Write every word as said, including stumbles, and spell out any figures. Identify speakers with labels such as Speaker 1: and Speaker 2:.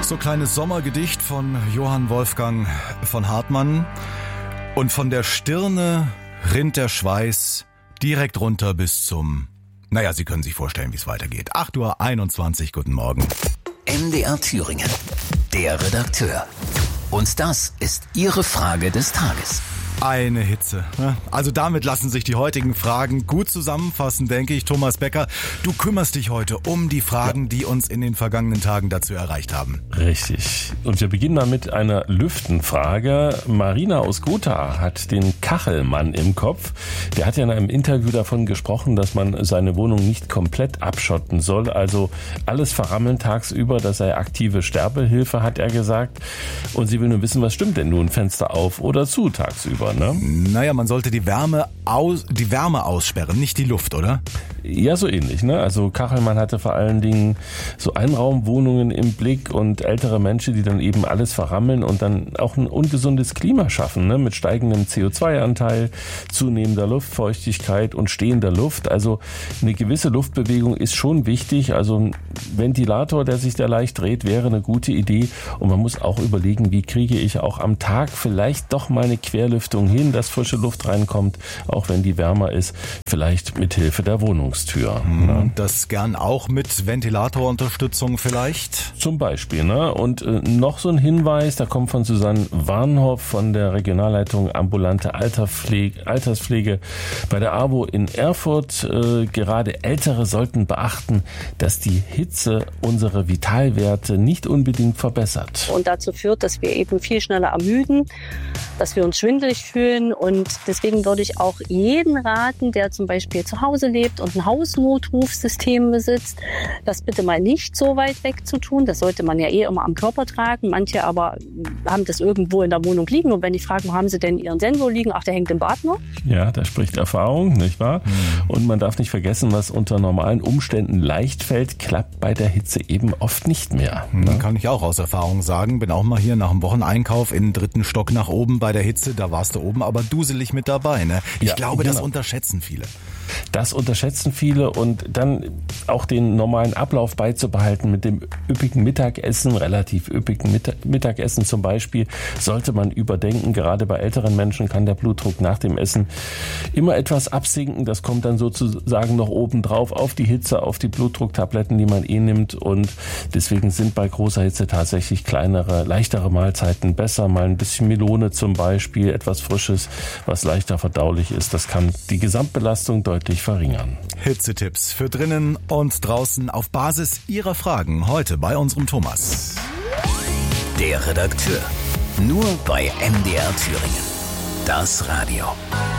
Speaker 1: So kleines Sommergedicht von Johann Wolfgang von Hartmann. Und von der Stirne rinnt der Schweiß direkt runter bis zum... Naja, Sie können sich vorstellen, wie es weitergeht. acht Uhr einundzwanzig, guten Morgen.
Speaker 2: M D R Thüringen, der Redakteur. Und das ist Ihre Frage des Tages.
Speaker 1: Eine Hitze. Also damit lassen sich die heutigen Fragen gut zusammenfassen, denke ich. Thomas Becker, du kümmerst dich heute um die Fragen, die uns in den vergangenen Tagen dazu erreicht haben.
Speaker 3: Richtig. Und wir beginnen mal mit einer Lüftenfrage. Marina aus Gotha hat den Kachelmann im Kopf. Der hat ja in einem Interview davon gesprochen, dass man seine Wohnung nicht komplett abschotten soll. Also alles verrammeln tagsüber, das sei aktive Sterbehilfe, hat er gesagt. Und sie will nur wissen, was stimmt denn nun? Fenster auf oder zu tagsüber? Ne?
Speaker 1: Naja, man sollte die Wärme aus, die Wärme aussperren, nicht die Luft, oder?
Speaker 3: Ja, so ähnlich. Ne? Also Kachelmann hatte vor allen Dingen so Einraumwohnungen im Blick und ältere Menschen, die dann eben alles verrammeln und dann auch ein ungesundes Klima schaffen, ne? Mit steigendem C O zwei Anteil, zunehmender Luftfeuchtigkeit und stehender Luft. Also eine gewisse Luftbewegung ist schon wichtig. Also ein Ventilator, der sich da leicht dreht, wäre eine gute Idee. Und man muss auch überlegen, wie kriege ich auch am Tag vielleicht doch mal eine Querlüftung hin, dass frische Luft reinkommt, auch wenn die wärmer ist, vielleicht mit Hilfe der Wohnungstür.
Speaker 1: Mhm, das gern auch mit Ventilatorunterstützung vielleicht?
Speaker 3: Zum Beispiel. Ne? Und äh, noch so ein Hinweis, da kommt von Susanne Warnhoff von der Regionalleitung Ambulante Alterspflege, Alterspflege bei der AWO in Erfurt. Äh, gerade Ältere sollten beachten, dass die Hitze unsere Vitalwerte nicht unbedingt verbessert.
Speaker 4: Und dazu führt, dass wir eben viel schneller ermüden, dass wir uns schwindelig fühlen, und deswegen würde ich auch jeden raten, der zum Beispiel zu Hause lebt und ein Hausnotrufsystem besitzt, das bitte mal nicht so weit weg zu tun. Das sollte man ja eh immer am Körper tragen. Manche aber haben das irgendwo in der Wohnung liegen, und wenn die fragen, wo haben sie denn ihren Sensor liegen? Ach, der hängt im Bad nur.
Speaker 3: Ja, da spricht Erfahrung, nicht wahr? Mhm. Und man darf nicht vergessen, was unter normalen Umständen leicht fällt, klappt bei der Hitze eben oft nicht mehr.
Speaker 1: Mhm, ne? Kann ich auch aus Erfahrung sagen. Bin auch mal hier nach dem Wocheneinkauf in den dritten Stock nach oben bei der Hitze. Da warst du oben aber duselig mit dabei. Ne? Ich ja, glaube, genau. Das unterschätzen viele.
Speaker 3: Das unterschätzen viele, und dann auch den normalen Ablauf beizubehalten mit dem üppigen Mittagessen, relativ üppigen Mittagessen zum Beispiel, sollte man überdenken. Gerade bei älteren Menschen kann der Blutdruck nach dem Essen immer etwas absinken. Das kommt dann sozusagen noch oben drauf auf die Hitze, auf die Blutdrucktabletten, die man eh nimmt, und deswegen sind bei großer Hitze tatsächlich kleinere, leichtere Mahlzeiten besser. Mal ein bisschen Melone zum Beispiel, etwas Frisches, was leichter verdaulich ist. Das kann die Gesamtbelastung deutlich verringern.
Speaker 1: Hitzetipps für drinnen und draußen auf Basis Ihrer Fragen heute bei unserem Thomas.
Speaker 2: Der Redakteur. Nur bei M D R Thüringen. Das Radio.